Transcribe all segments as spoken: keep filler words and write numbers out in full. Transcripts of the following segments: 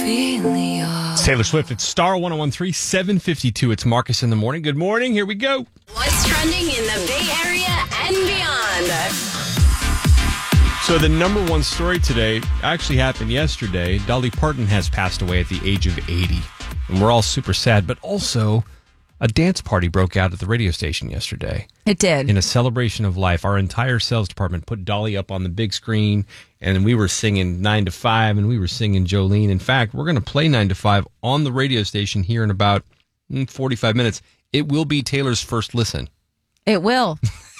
It's Taylor Swift. It's Star one oh one three, seven fifty-two. It's Marcus in the morning. Good morning. Here we go. What's trending in the Bay Area and beyond? So the number one story today actually happened yesterday. Dolly Parton has passed away at the age of eighty. And we're all super sad. But also, a dance party broke out at the radio station yesterday. It did. In a celebration of life. Our entire sales department put Dolly up on the big screen. And we were singing nine to five, and we were singing Jolene. In fact, we're going to play nine to five on the radio station here in about forty-five minutes. It will be Taylor's first listen. It will.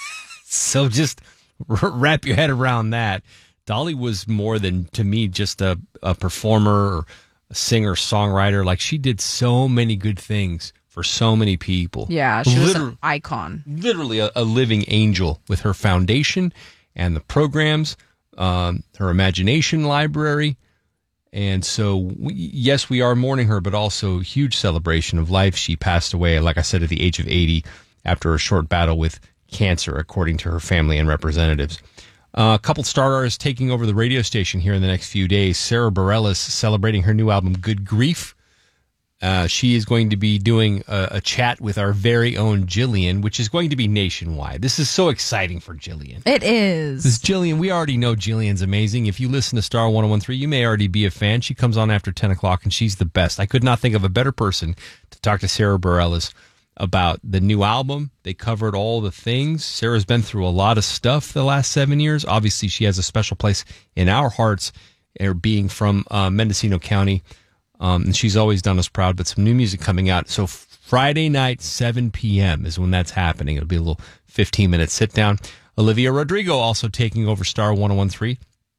So just wrap your head around that. Dolly was more than, to me, just a, a performer or a singer, songwriter. Like, she did so many good things for so many people. Yeah, she was Liter- an icon. Literally a, a living angel with her foundation and the programs. Um, her imagination library. And so, we, yes, we are mourning her, but also huge celebration of life. She passed away, like I said, at the age of eighty after a short battle with cancer, according to her family and representatives. Uh, a couple star artists taking over the radio station here in the next few days. Sarah Bareilles celebrating her new album, Good Grief. Uh, she is going to be doing a, a chat with our very own Jillian, which is going to be nationwide. This is so exciting for Jillian. It is. This Jillian, we already know Jillian's amazing. If you listen to Star one oh one three, you may already be a fan. She comes on after ten o'clock, and she's the best. I could not think of a better person to talk to Sarah Bareilles about the new album. They covered all the things. Sarah's been through a lot of stuff the last seven years. Obviously, she has a special place in our hearts, er, being from uh, Mendocino County. Um, and she's always done us proud, but some new music coming out. So Friday night, seven p.m. is when that's happening. It'll be a little fifteen-minute sit-down. Olivia Rodrigo also taking over Star one oh one three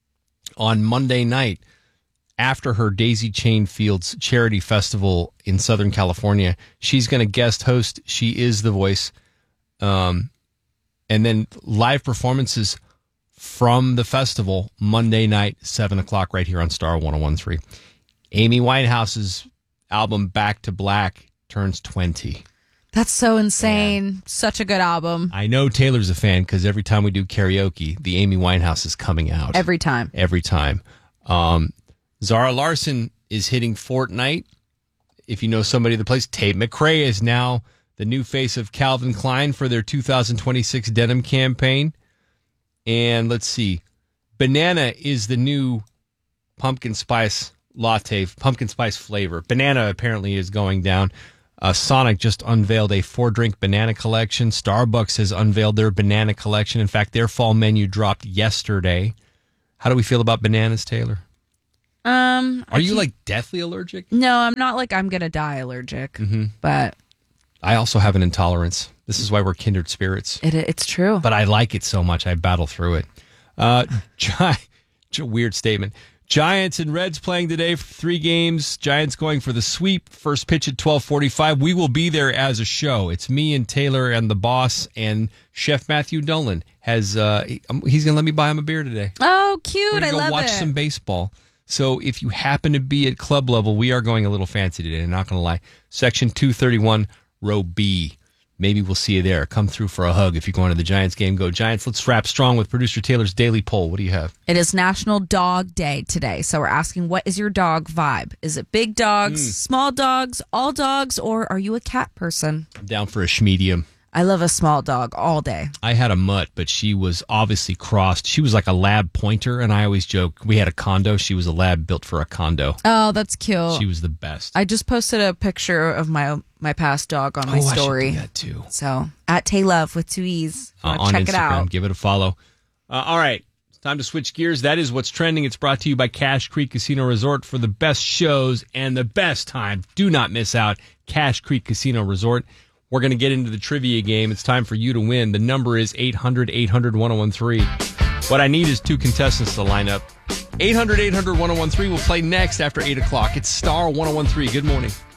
on Monday night after her Daisy Chain Fields Charity Festival in Southern California. She's going to guest host She Is the Voice. Um, and then live performances from the festival Monday night, seven o'clock, right here on Star one oh one three. Amy Winehouse's album Back to Black turns twenty. That's so insane. And such a good album. I know Taylor's a fan because every time we do karaoke, the Amy Winehouse is coming out. Every time. Every time. Um, Zara Larsson is hitting Fortnite. If you know somebody that plays, Tate McRae is now the new face of Calvin Klein for their two thousand twenty-six denim campaign. And let's see. Banana is the new pumpkin spice latte, pumpkin spice flavor. Banana apparently is going down. Uh, Sonic just unveiled a four-drink banana collection. Starbucks has unveiled their banana collection. In fact, their fall menu dropped yesterday. How do we feel about bananas, Taylor? Um, Are you like deathly allergic? No, I'm not like I'm going to die allergic, Mm-hmm. but I also have an intolerance. This is why we're kindred spirits. it, it's true. But I like it so much, I battle through it. Uh, gi- weird statement. Giants and Reds playing today for three games. Giants going for the sweep. First pitch at twelve forty-five. We will be there as a show. It's me and Taylor and the boss, and Chef Matthew Dolan has. Uh, he's going to let me buy him a beer today. Oh, cute! We're I gonna love go watch it. some baseball. So if you happen to be at club level, we are going a little fancy today. I'm not going to lie. Section two thirty-one, row B. Maybe we'll see you there. Come through for a hug if you're going to the Giants game. Go Giants. Let's wrap strong with producer Taylor's daily poll. What do you have? It is National Dog Day today, so we're asking, what is your dog vibe? Is it big dogs, Mm. small dogs, all dogs, or are you a cat person? I'm down for a schmedium. I love a small dog all day. I had a mutt, but she was obviously crossed. She was like a lab pointer, and I always joke, we had a condo. She was a lab built for a condo. Oh, that's cute. She was the best. I just posted a picture of my my past dog on my oh, story. I should do that too. So, at Taylove with two E's. Uh, Uh, on check Instagram. it out. Give it a follow. Uh, all right. It's time to switch gears. That is what's trending. It's brought to you by Cache Creek Casino Resort for the best shows and the best time. Do not miss out. Cache Creek Casino Resort. We're going to get into the trivia game. It's time for you to win. The number is eight hundred, eight hundred, one oh one three. What I need is two contestants to line up. eight hundred, eight hundred, one oh one three will play next after eight o'clock. It's Star one oh one three. Good morning.